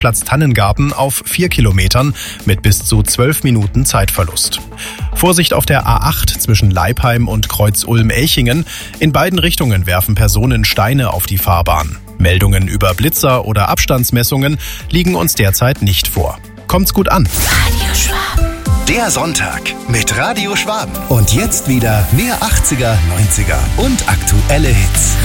Parkplatz Tannengarten auf 4 Kilometern mit bis zu 12 Minuten Zeitverlust. Vorsicht auf der A8 zwischen Leipheim und Kreuz Ulm-Elchingen. In beiden Richtungen werfen Personen Steine auf die Fahrbahn. Meldungen über Blitzer oder Abstandsmessungen liegen uns derzeit nicht vor. Kommt's gut an. Radio Schwaben. Der Sonntag mit Radio Schwaben. Und jetzt wieder mehr 80er, 90er und aktuelle Hits.